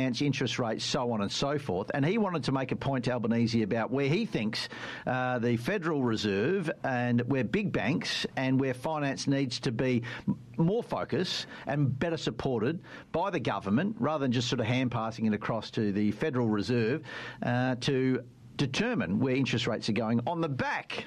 finance, interest rates, so on and so forth. And he wanted to make a point to Albanese about where he thinks the Federal Reserve and where big banks and where finance needs to be more focused and better supported by the government rather than just sort of hand-passing it across to the Federal Reserve to determine where interest rates are going on the back,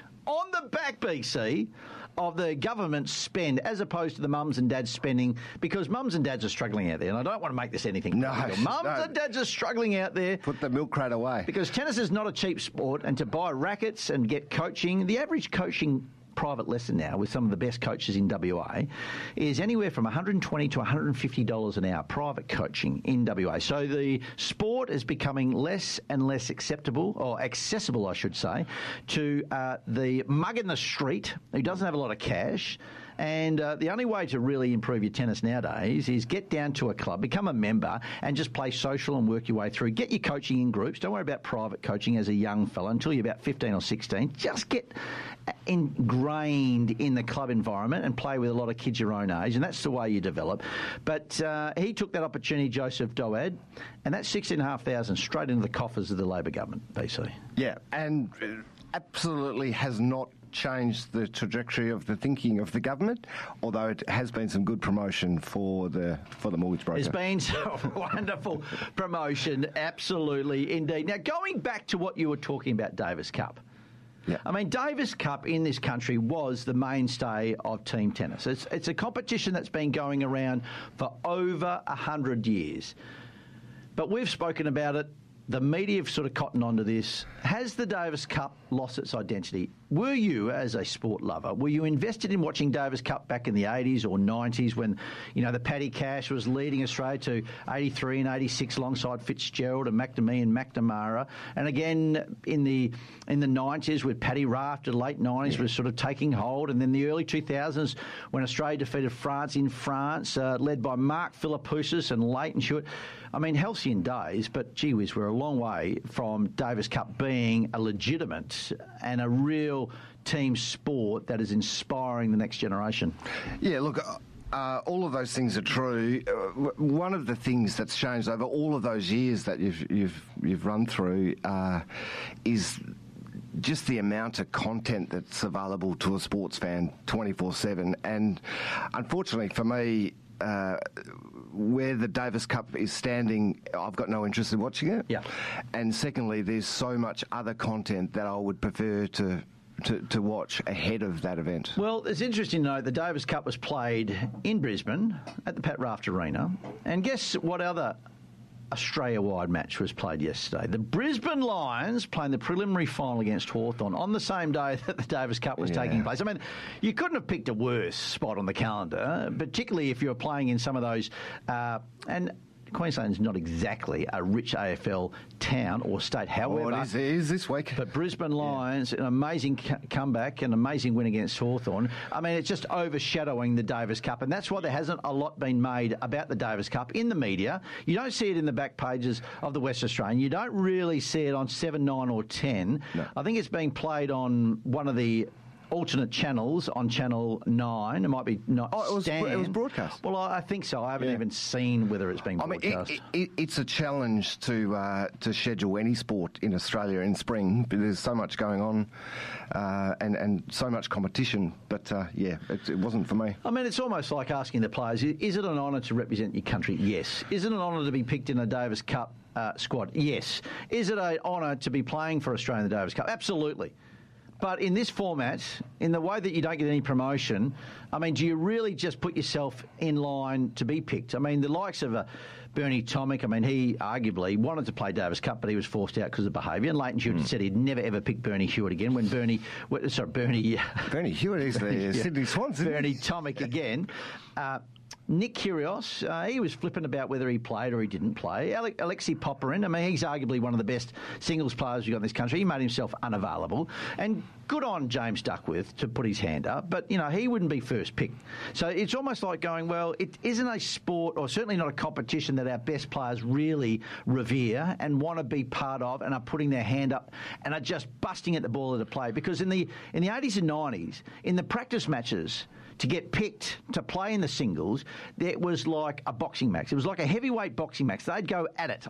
BC, of the government spend as opposed to the mums and dads spending, because mums and dads are struggling out there, and I don't want to make this anything political. Mums and dads are struggling out there. Put the milk crate away. Because tennis is not a cheap sport, and to buy rackets and get coaching, the average coaching private lesson now with some of the best coaches in WA is anywhere from $120 to $150 an hour, private coaching in WA. So the sport is becoming less and less acceptable, or accessible, I should say, to the mug in the street who doesn't have a lot of cash. And the only way to really improve your tennis nowadays is get down to a club, become a member, and just play social and work your way through. Get your coaching in groups. Don't worry about private coaching as a young fella until you're about 15 or 16. Just get ingrained in the club environment and play with a lot of kids your own age, and that's the way you develop. But he took that opportunity, Joseph Doad, and that's $16,500 straight into the coffers of the Labor government, BC. Yeah, and absolutely has not changed the trajectory of the thinking of the government, although it has been some good promotion for the mortgage broker. It's been some wonderful promotion, absolutely, indeed. Now, going back to what you were talking about, Davis Cup. Yeah. I mean, Davis Cup in this country was the mainstay of team tennis. It's a competition that's been going around for over 100 years. But we've spoken about it. The media have sort of cottoned onto this. Has the Davis Cup lost its identity? Were you, as a sport lover, were you invested in watching Davis Cup back in the 80s or 90s when, you know, the Paddy Cash was leading Australia to 83 and 86 alongside Fitzgerald and McNamee and McNamara? And again, in the 90s with Paddy Raft, the late 90s was sort of taking hold. And then the early 2000s when Australia defeated France in France, led by Mark Philippoussis and Leighton Hewitt. I mean, halcyon days, but gee whiz, we're a long way from Davis Cup being a legitimate and a real team sport that is inspiring the next generation. Yeah, look, all of those things are true. One of the things that's changed over all of those years that you've run through is just the amount of content that's available to a sports fan 24/7. And unfortunately for me, where the Davis Cup is standing, I've got no interest in watching it. Yeah. And secondly, there's so much other content that I would prefer to watch ahead of that event. Well, it's interesting to note the Davis Cup was played in Brisbane at the Pat Raft Arena. And guess what other Australia-wide match was played yesterday? The Brisbane Lions playing the preliminary final against Hawthorn on the same day that the Davis Cup was taking place. I mean, you couldn't have picked a worse spot on the calendar, particularly if you were playing in some of those... and Queensland's not exactly a rich AFL town or state, however. It is this week. But Brisbane Lions, an amazing comeback, an amazing win against Hawthorn. I mean, it's just overshadowing the Davis Cup, and that's why there hasn't a lot been made about the Davis Cup in the media. You don't see it in the back pages of the West Australian. You don't really see it on 7, 9 or 10. No. I think it's being played on one of the alternate channels on Channel 9. It might be not. Oh, it was broadcast. Well, I think so. I haven't even seen whether it's been broadcast. I mean, it's a challenge to schedule any sport in Australia in spring. There's so much going on and so much competition. But, it wasn't for me. I mean, it's almost like asking the players, is it an honour to represent your country? Yes. Is it an honour to be picked in a Davis Cup squad? Yes. Is it an honour to be playing for Australia in the Davis Cup? Absolutely. But in this format, in the way that you don't get any promotion, I mean, do you really just put yourself in line to be picked? I mean, the likes of Bernie Tomic, I mean, he arguably wanted to play Davis Cup, but he was forced out because of behaviour. And Leighton Hewitt said he'd never, ever pick Bernie Hewitt again when Bernie Hewitt is the Sydney Swans, isn't Bernie Tomic again. Nick Kyrgios, he was flippant about whether he played or he didn't play. Alexei Popyrin, I mean, he's arguably one of the best singles players we've got in this country. He made himself unavailable. And good on James Duckworth to put his hand up, but, you know, he wouldn't be first picked. So it's almost like going, well, it isn't a sport, or certainly not a competition that our best players really revere and want to be part of and are putting their hand up and are just busting at the ball at a play. Because in the 80s and 90s, in the practice matches, to get picked to play in the singles, it was like a boxing match. It was like a heavyweight boxing match. They'd go at it